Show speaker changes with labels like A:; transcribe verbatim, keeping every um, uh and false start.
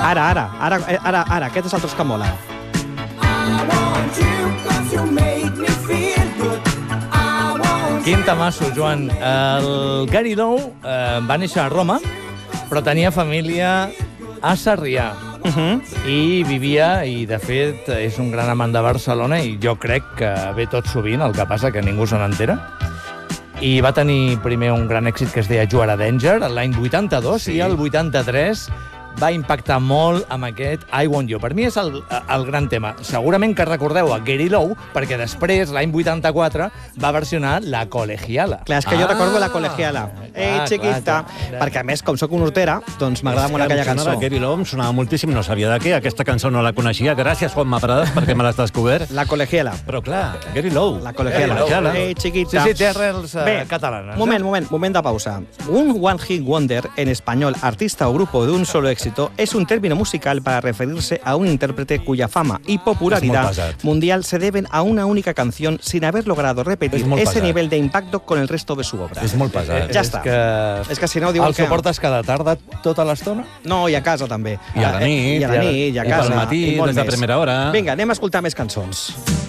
A: Ara, ara, ara, ara, ara, aquest és el tros que mola.
B: Quin tamasso, Joan. El Gary Lowe eh, va néixer a Roma, però tenia família a Sarrià.
A: Uh -huh.
B: I vivia, i de fet és un gran amant de Barcelona, i jo crec que ve tot sovint, el que passa que ningú se n'entera. I va tenir primer un gran èxit que es deia You Are a Danger, l'any vuitanta-dos, sí. I el vuitanta-tres va impactar molt amb aquest I Want You. Per mi és el, el gran tema. Segurament que recordeu a Gary Lowe, perquè després, l'any vuitanta-quatre, va versionar La Colegiala.
A: Clar, és que ah, jo recordo La Colegiala. Ei,
B: clar,
A: chiquita.
B: clar, clar.
A: Perquè, a més, com sóc un hortera, doncs m'agrada molt aquella cançó.
C: Gary Lowe em sonava moltíssim, no sabia de què. Aquesta cançó no la coneixia. Gràcies, Juanma Prades, perquè me l'has descobert.
A: La Colegiala.
C: Però clar, Gary Lowe.
A: La Colegiala. Ei, chiquita.
B: Sí, sí, té arrels uh,
A: Bé,
B: catalanes.
A: Moment, moment, moment de pausa. Un One Hit Wonder, en español, artista o grupo de un solo éxito, es un término musical para referirse a un intérprete cuya fama y popularidad mundial se deben a una única canción sin haber logrado repetir ese
C: pesat.
A: nivel de impacto con el resto de su obra.
C: És molt pesat.
A: Ja
B: és
A: està.
B: Que...
A: És que si no diuen
B: el
A: que...
B: El suportes cada tarda tota l'estona?
A: No, i a casa també.
C: I a la nit.
A: I a la nit, i a casa.
C: I pel matí,
A: i molt
C: des de
A: més.
C: primera hora.
A: Vinga, anem a escoltar més cançons.